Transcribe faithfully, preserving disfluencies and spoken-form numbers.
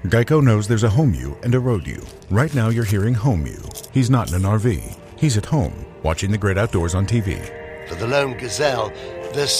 Geico knows there's a home you and a road you. Right now you're hearing home you. He's not in an R V. He's at home, watching the great outdoors on T V. For the lone gazelle, there's